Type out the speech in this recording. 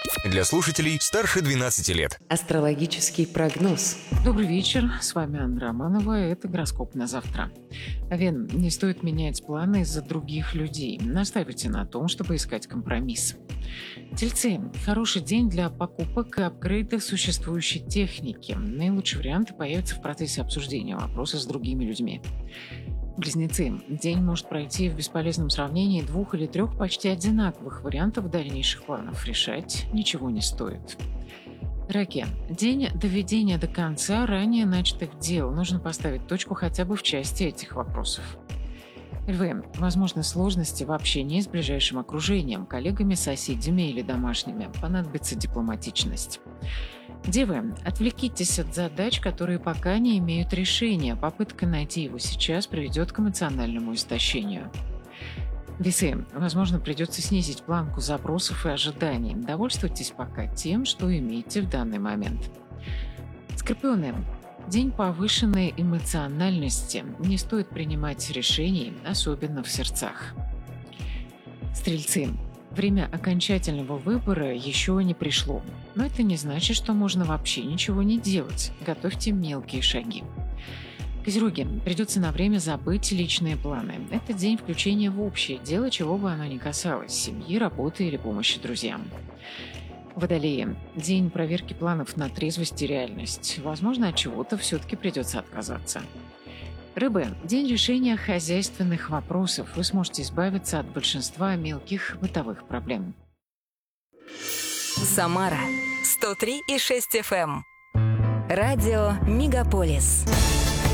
Для слушателей старше 12 лет. Астрологический прогноз. Добрый вечер, с вами Анна Романова, это гороскоп на завтра. Овен, не стоит менять планы из-за других людей. Настаивайте на том, чтобы искать компромисс. Тельцы, хороший день для покупок и апгрейда существующей техники. Наилучшие варианты появятся в процессе обсуждения вопроса с другими людьми. Близнецы, день может пройти в бесполезном сравнении 2 или 3 почти одинаковых вариантов дальнейших планов. Решать ничего не стоит. Раки, день доведения до конца ранее начатых дел. Нужно поставить точку хотя бы в части этих вопросов. Львы, возможны сложности в общении с ближайшим окружением, коллегами, соседями или домашними. Понадобится дипломатичность. Девы, отвлекитесь от задач, которые пока не имеют решения. Попытка найти его сейчас приведет к эмоциональному истощению. Весы, возможно, придется снизить планку запросов и ожиданий. Довольствуйтесь пока тем, что имеете в данный момент. Скорпионы, день повышенной эмоциональности. Не стоит принимать решений, особенно в сердцах. Стрельцы, время окончательного выбора еще не пришло. Но это не значит, что можно вообще ничего не делать. Готовьте мелкие шаги. Козероги, придется на время забыть личные планы. Это день включения в общее дело, чего бы оно ни касалось – семьи, работы или помощи друзьям. Водолеи, день проверки планов на трезвость и реальность. Возможно, от чего-то все-таки придется отказаться. Рыбы, день решения хозяйственных вопросов. Вы сможете избавиться от большинства мелких бытовых проблем. Самара 103,6 FM. Радио Мегаполис.